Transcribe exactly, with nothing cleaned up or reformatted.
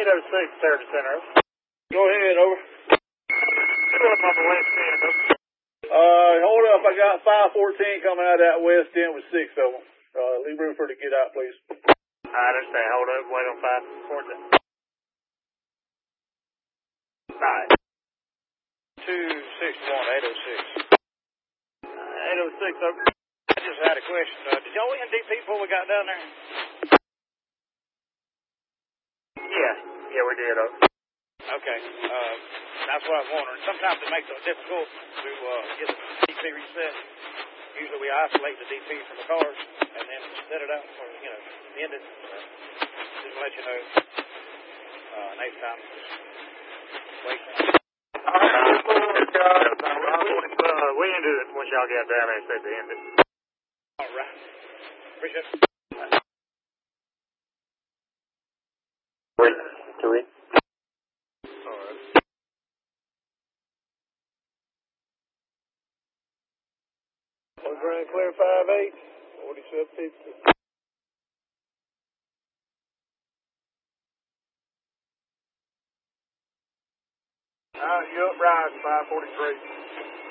eight oh six, Territory Center. Go ahead, over. Go up on the west end. Uh, hold up, I got five fourteen coming out of that west end with six of them. Uh, leave room for her to get out, please. I understand. Hold up, wait on five fourteen. Alright. two six one, eight oh six. Uh, eight oh six, over. I just had a question. Uh, did y'all N D P before we got down there? Yeah, yeah, we did, over. Okay, uh, that's what I was wondering. Sometimes it makes it difficult to uh, get the D P reset. Usually we isolate the D P from the cars and then set it up for, you know, end it. Uh, just to let you know, uh, next time, just wait. Uh, we ended it once y'all got down there and said to end it. All right. Appreciate it. Wait, to it. All right. One grand clear five eight, forty-seven fifty. Uh, you up rise, five forty-three.